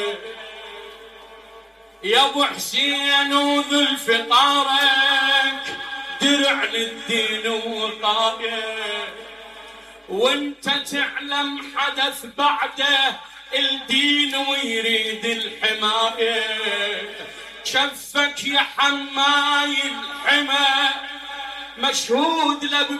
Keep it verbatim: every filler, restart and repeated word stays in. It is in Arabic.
يا ابو حسين وذو الفقارك درع للدين وقايه، وانت تعلم حدث بعده الدين ويريد الحمايه. شفك يا حماي الحمى مشهود لك